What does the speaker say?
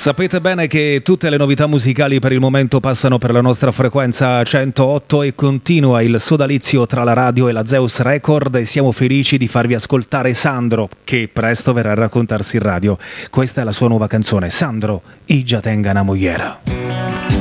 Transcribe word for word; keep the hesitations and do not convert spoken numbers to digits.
Sapete bene che tutte le novità musicali per il momento passano per la nostra frequenza centootto e continua il sodalizio tra la radio e la Zeus Record e siamo felici di farvi ascoltare Sandro, che presto verrà a raccontarsi in radio. Questa è la sua nuova canzone, Sandro, Ija tenga una mogliera.